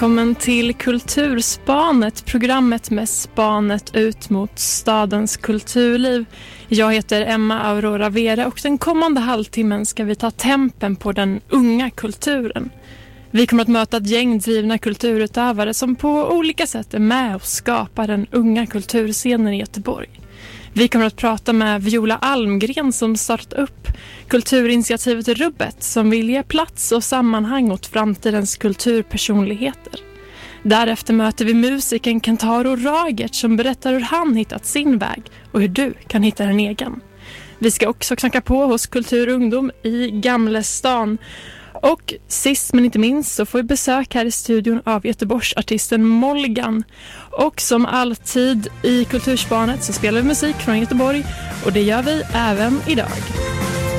Välkommen till Kulturspanet, programmet med spanet ut mot stadens kulturliv. Jag heter Emma Aurora Vera och den kommande halvtimmen ska vi ta tempen på den unga kulturen. Vi kommer att möta ett gäng drivna kulturutövare som på olika sätt är med och skapar den unga kulturscenen i Göteborg. Vi kommer att prata med Viola Almgren som startat upp kulturinitiativet Rubbet som vill ge plats och sammanhang åt framtidens kulturpersonligheter. Därefter möter vi musikern Kentaro Ragert som berättar hur han hittat sin väg och hur du kan hitta en egen. Vi ska också knacka på hos Kulturungdom i Gamlestan. Och sist men inte minst så får vi besök här i studion av Göteborgsartisten Molgan. Och som alltid i Kulturspanet så spelar vi musik från Göteborg och det gör vi även idag.